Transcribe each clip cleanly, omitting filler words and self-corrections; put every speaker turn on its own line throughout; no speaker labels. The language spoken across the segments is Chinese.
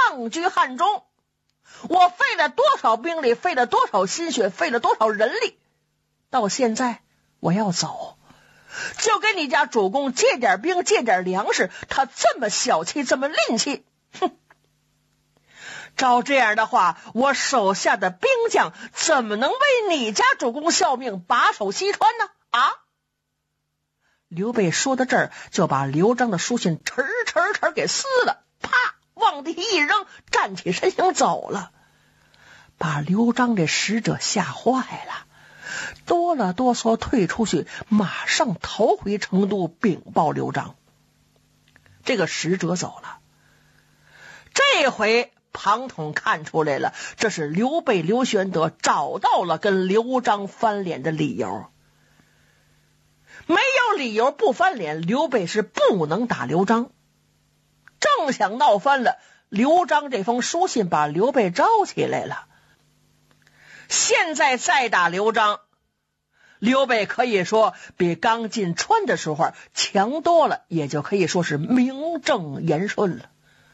抗拒汉中，我费了多少兵力，费了多少心血，费了多少人力，到现在我要走，就给你家主公借点兵，借点粮食，他这么小气，这么吝气，哼！照这样的话，我手下的兵将怎么能为你家主公效命，把守西川呢？啊！刘备说到这儿，就把刘璋的书信哧给撕了，啪，往地一扔，站起身形走了，把刘璋这使者吓坏了，哆了哆嗦退出去，马上逃回成都禀报刘璋。这个使者走了，这回庞统看出来了，这是刘备刘玄德找到了跟刘璋翻脸的理由。没有理由不翻脸，刘备是不能打刘璋。正想闹翻了，刘璋这封书信把刘备招起来了。现在再打刘璋，刘备可以说比刚进川的时候强多了，也就可以说是名正言顺了。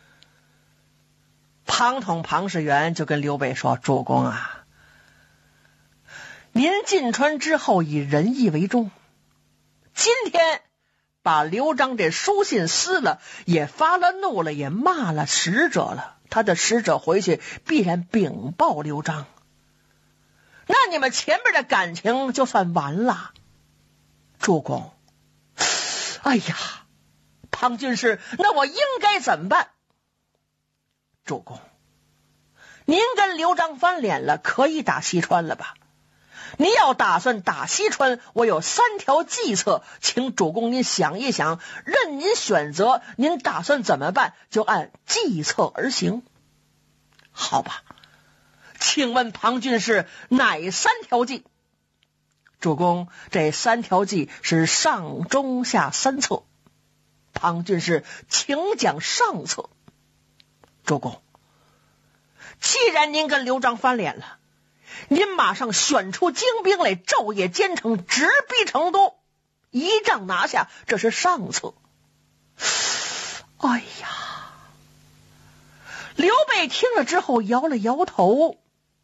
庞统庞士元就跟刘备说：“主公啊，您进川之后以仁义为重，今天把刘璋这书信撕了，也发了怒了，也骂了使者了，他的使者回去必然禀报刘璋，那你们前面的感情就算完了。主公，哎呀，庞军师，那我应该怎么办？主公，您跟刘璋翻脸了，可以打西川了吧？你要打算打西川，我有3条计策，请主公您想一想，任您选择，您打算怎么办，就按计策而行。好吧，请问庞军师哪3条计？主公，这3条计是上中下3策。庞军师，请讲上策。主公，既然您跟刘璋翻脸了，您马上选出精兵来，昼夜兼程，直逼成都，一仗拿下，这是上策。哎呀！刘备听了之后摇了摇头。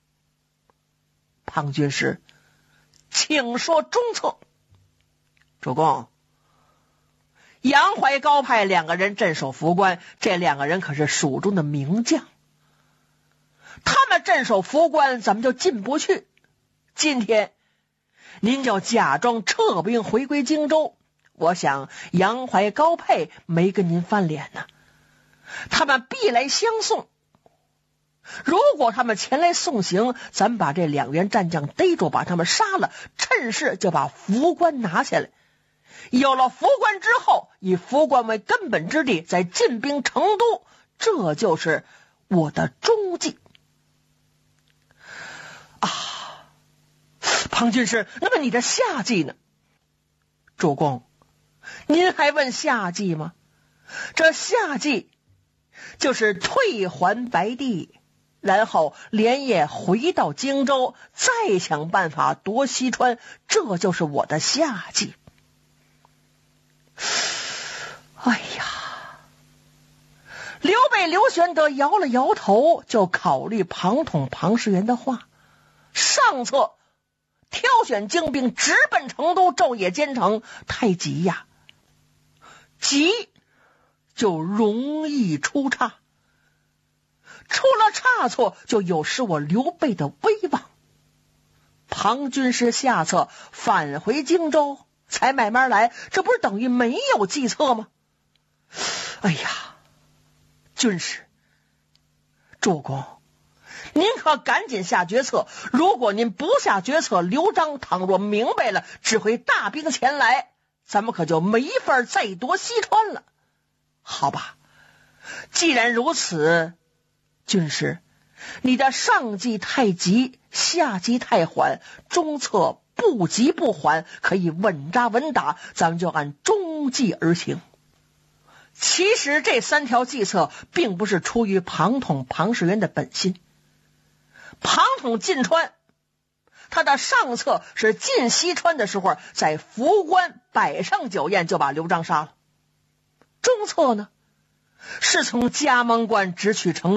庞军师，请说中策。主公，杨怀、高派2个人镇守涪关，这2个人可是蜀中的名将，他们镇守涪关，咱们就进不去。今天您就假装撤兵回归荆州，我想杨怀、高沛没跟您翻脸呢，他们必来相送。如果他们前来送行，咱们把这2员战将逮住，把他们杀了，趁势就把涪关拿下来。有了涪关之后，以涪关为根本之地，再进兵成都，这就是我的中计。庞军师，那么你的下计呢？主公，您还问下计吗？这下计就是退还白帝，然后连夜回到荆州，再想办法夺西川，这就是我的下计。哎呀！刘备刘玄德摇了摇头，就考虑庞统庞士元的话。上策挑选精兵直奔成都，昼夜兼程，太急呀！急就容易出差，出了差错就有失我刘备的威望。庞军师下策返回荆州，才慢慢来，这不是等于没有计策吗？哎呀，军师，主公，您可赶紧下决策，如果您不下决策，刘璋倘若明白了，指挥大兵前来，咱们可就没法再夺西川了。好吧，既然如此，军师，你的上计太急，下计太缓，中策不急不缓，可以稳扎稳打，咱们就按中计而行。其实这3条计策并不是出于庞统庞士元的本心。庞统进川，他的上策是进西川的时候，在涪关摆上酒宴，就把刘璋杀了。中策呢，是从加盟关直取成都。